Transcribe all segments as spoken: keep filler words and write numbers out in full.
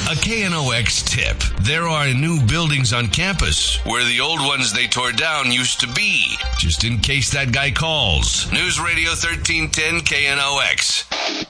A K N O X tip. There are new buildings on campus where the old ones they tore down used to be, just in case that guy calls. News Radio thirteen ten K N O X.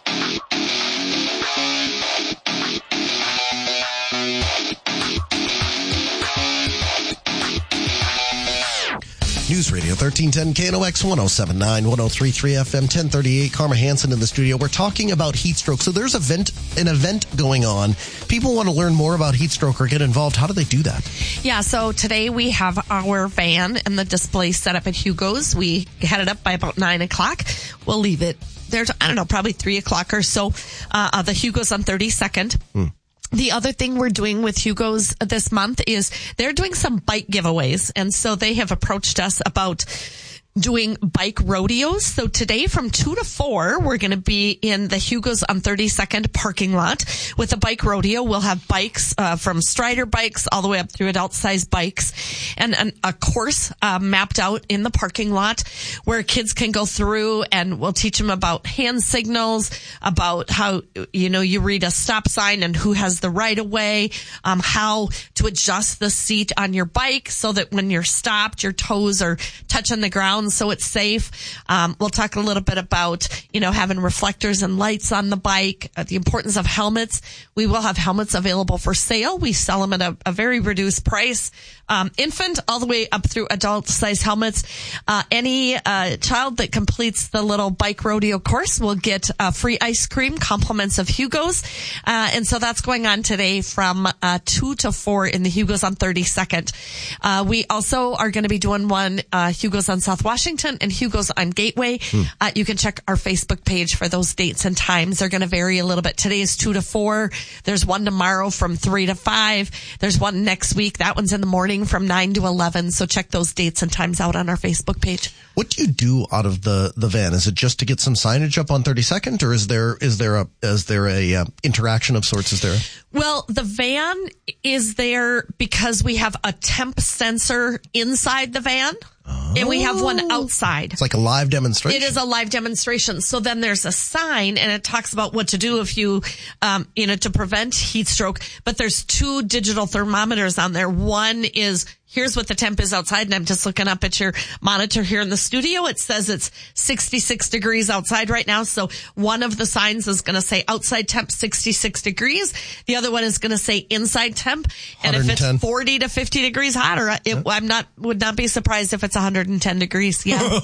News Radio thirteen ten K N O X one oh seven point nine, one oh three point three F M, ten thirty-eight. Karma Hansen in the studio. We're talking about heat stroke. So there's event, an event going on. People want to learn more about heat stroke or get involved. How do they do that? Yeah, so today we have our van and the display set up at Hugo's. We had it up by about nine o'clock. We'll leave it there to, I don't know, probably three o'clock or so. Uh, uh the Hugo's on thirty-second. Hmm. The other thing we're doing with Hugo's this month is they're doing some bike giveaways. And so they have approached us about doing bike rodeos. So today from two to four, we're going to be in the Hugo's on thirty-second parking lot with a bike rodeo. We'll have bikes uh, from Strider bikes all the way up through adult size bikes and, and a course uh, mapped out in the parking lot where kids can go through, and we'll teach them about hand signals, about how, you know, you read a stop sign and who has the right of way, um, how to adjust the seat on your bike so that when you're stopped, your toes are touching the ground so it's safe. Um, we'll talk a little bit about, you know, having reflectors and lights on the bike, uh, the importance of helmets. We will have helmets available for sale. We sell them at a, a very reduced price. Um, infant all the way up through adult size helmets. Uh, any, uh, child that completes the little bike rodeo course will get uh, free ice cream, compliments of Hugo's. Uh, and so that's going on today from, uh, two to four in the Hugo's on thirty-second. Uh, we also are going to be doing one, uh, Hugo's on South Washington and Hugo's on Gateway. Hmm. Uh, you can check our Facebook page for those dates and times. They're going to vary a little bit. Today is two to four. There's one tomorrow from three to five. There's one next week. That one's in the morning from nine to eleven. So check those dates and times out on our Facebook page. What do you do out of the, the van? Is it just to get some signage up on thirty-second, or is there, is there a, is there a uh, interaction of sorts? Is there? Well, the van is there because we have a temp sensor inside the van. Oh. And we have one outside. It's like a live demonstration. It is a live demonstration. So then there's a sign, and it talks about what to do if you, um, you know, to prevent heat stroke. But there's two digital thermometers on there. One is, here's what the temp is outside, and I'm just looking up at your monitor here in the studio. It says it's sixty-six degrees outside right now. So one of the signs is going to say outside temp sixty-six degrees. The other one is going to say inside temp. And if it's forty to fifty degrees hotter, it, yeah. I'm not, would not be surprised if it's one hundred ten degrees. Yeah.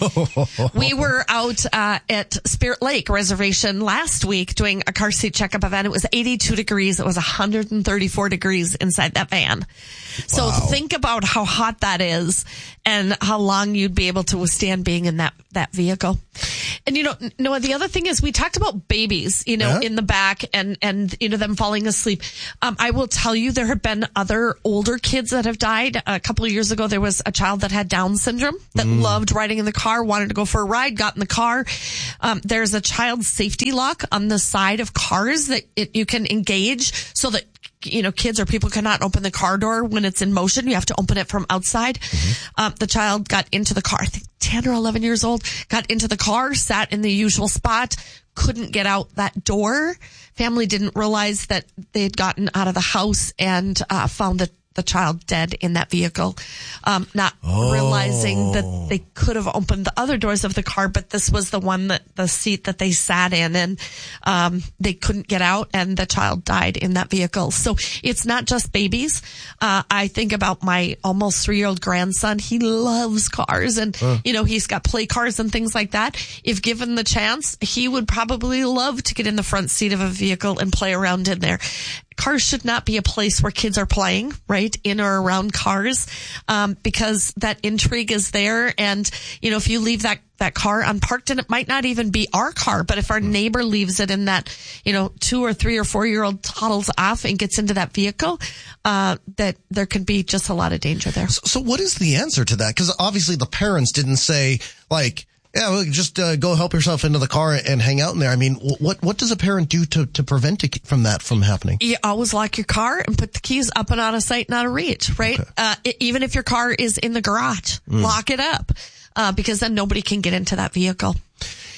We were out, uh, at Spirit Lake Reservation last week doing a car seat checkup event. It was eighty-two degrees. It was one hundred thirty-four degrees inside that van. So wow. Think about how hot that is and how long you'd be able to withstand being in that, that vehicle. And, you know, Noah, the other thing is we talked about babies, you know, yeah. in the back and, and, you know, them falling asleep. Um, I will tell you there have been other older kids that have died. A couple of years ago, there was a child that had Down syndrome that mm. loved riding in the car, wanted to go for a ride, got in the car. Um, there's a child safety lock on the side of cars that it, you can engage so that, you know, kids or people cannot open the car door when it's in motion. You have to open it from outside. Mm-hmm. Um, the child got into the car, I think ten or eleven years old, got into the car, sat in the usual spot, couldn't get out that door. Family didn't realize that they had gotten out of the house and uh, found the the child dead in that vehicle, um, not oh. realizing that they could have opened the other doors of the car, but this was the one that the seat that they sat in, and um, they couldn't get out, and the child died in that vehicle. So it's not just babies. Uh, I think about my almost three-year-old grandson. He loves cars, and uh. you know, he's got play cars and things like that. If given the chance, he would probably love to get in the front seat of a vehicle and play around in there. Cars should not be a place where kids are playing, right? In or around cars, um, because that intrigue is there. And, you know, if you leave that, that car unparked, and it might not even be our car, but if our neighbor leaves it in that, you know, two or three or four year old toddles off and gets into that vehicle, uh, that there could be just a lot of danger there. So, so what is the answer to that? Because obviously the parents didn't say, like, yeah, well, just uh, go help yourself into the car and hang out in there. I mean, what what does a parent do to, to prevent it from that from happening? You always lock your car and put the keys up and out of sight and out of reach, right? Okay. Uh, it, even if your car is in the garage, mm. lock it up, uh, because then nobody can get into that vehicle.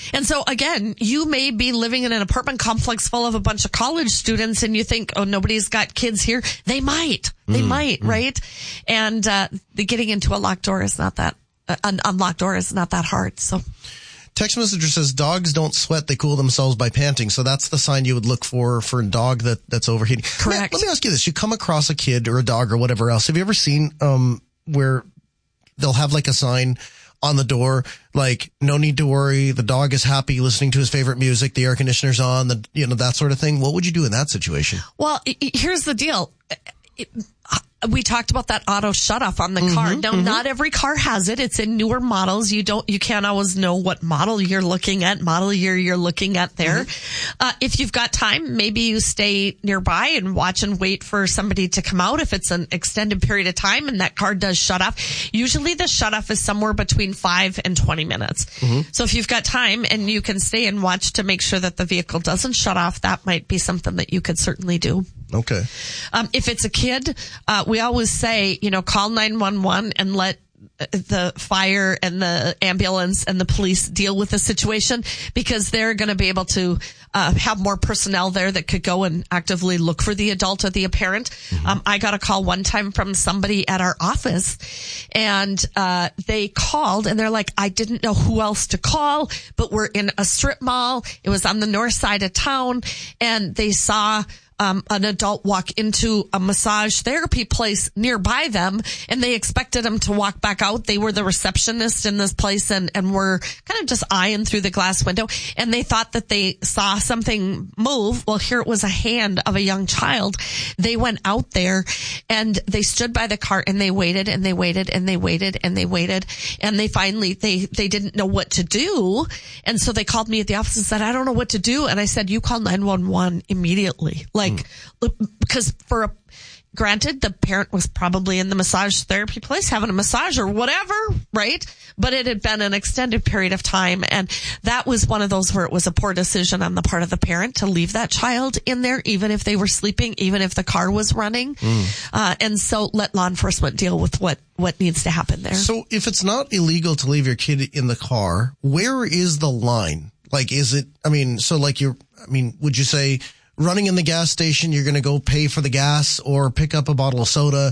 And so again, you may be living in an apartment complex full of a bunch of college students and you think, oh, nobody's got kids here. They might. They mm, might, mm. right? And uh the getting into a locked door is not that, uh, an unlocked door is not that hard. So. Text messenger says dogs don't sweat, they cool themselves by panting. So that's the sign you would look for for a dog that, that's overheating. Correct. Let me, let me ask you this. You come across a kid or a dog or whatever else. Have you ever seen um where they'll have like a sign on the door, like, no need to worry, the dog is happy listening to his favorite music, the air conditioner's on, the you know, that sort of thing? What would you do in that situation? Well, here's the deal. It, we talked about that auto shut off on the mm-hmm, car. Now, mm-hmm. not every car has it. It's in newer models. You don't, you can't always know what model you're looking at, model year you're looking at there. Mm-hmm. Uh, if you've got time, maybe you stay nearby and watch and wait for somebody to come out if it's an extended period of time and that car does shut off. Usually the shut off is somewhere between five and twenty minutes. Mm-hmm. So if you've got time and you can stay and watch to make sure that the vehicle doesn't shut off, that might be something that you could certainly do. Okay. Um, if it's a kid, uh, we always say, you know, call nine one one and let the fire and the ambulance and the police deal with the situation because they're going to be able to uh, have more personnel there that could go and actively look for the adult or the parent. Mm-hmm. Um, I got a call one time from somebody at our office and uh they called and they're like, I didn't know who else to call, but we're in a strip mall. It was on the north side of town and they saw Um, an adult walk into a massage therapy place nearby them and they expected him to walk back out. They were the receptionist in this place and, and were kind of just eyeing through the glass window and they thought that they saw something move. Well, here it was a hand of a young child. They went out there and they stood by the car and they waited and they waited and they waited and they waited and they finally, they, they didn't know what to do. And so they called me at the office and said, I don't know what to do. And I said, you call nine one one immediately. Like, Like, because for a, granted, the parent was probably in the massage therapy place having a massage or whatever, right? But it had been an extended period of time. And that was one of those where it was a poor decision on the part of the parent to leave that child in there, even if they were sleeping, even if the car was running. Mm. Uh, and so let law enforcement deal with what, what needs to happen there. So if it's not illegal to leave your kid in the car, where is the line? Like, is it, I mean, so like you're, I mean, would you say, running in the gas station, you're going to go pay for the gas or pick up a bottle of soda?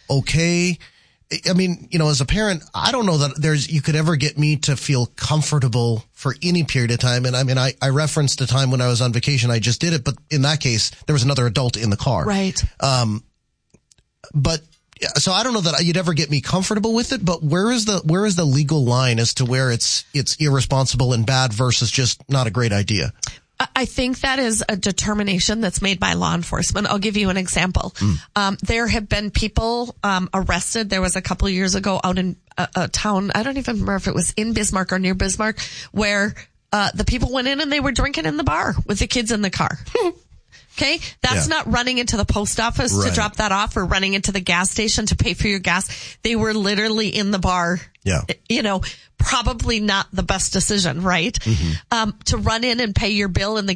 Okay. I mean, you know, as a parent, I don't know that there's, you could ever get me to feel comfortable for any period of time. And I mean, I, I referenced a time when I was on vacation. I just did it. But in that case, there was another adult in the car. Right. Um, but so I don't know that you'd ever get me comfortable with it, but where is the, where is the legal line as to where it's, it's irresponsible and bad versus just not a great idea? I think that is a determination that's made by law enforcement. I'll give you an example. Mm. Um, there have been people um, arrested. There was a couple of years ago out in a, a town, I don't even remember if it was in Bismarck or near Bismarck, where uh, the people went in and they were drinking in the bar with the kids in the car. Okay, that's yeah. not running into the post office right. to drop that off or running into the gas station to pay for your gas. They were literally in the bar. Yeah. You know, probably not the best decision, right? Mm-hmm. Um, to run in and pay your bill in the